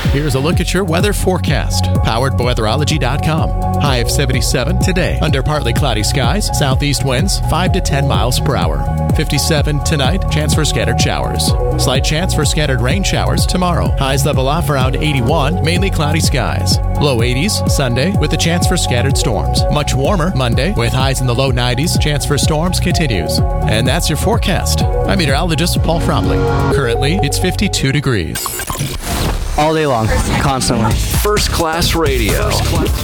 Here's a look at your weather forecast, powered by weatherology.com. High of 77 today, under partly cloudy skies, southeast winds 5 to 10 miles per hour. 57 tonight, chance for scattered showers. Slight chance for scattered rain showers tomorrow. Highs level off around 81, mainly cloudy skies. Low 80s Sunday with a chance for scattered storms. Much warmer Monday with highs in the low 90s. Chance for storms continues. And that's your forecast. I'm meteorologist Paul Fromley. Currently, it's 52 degrees. All day long, constantly. First Class Radio.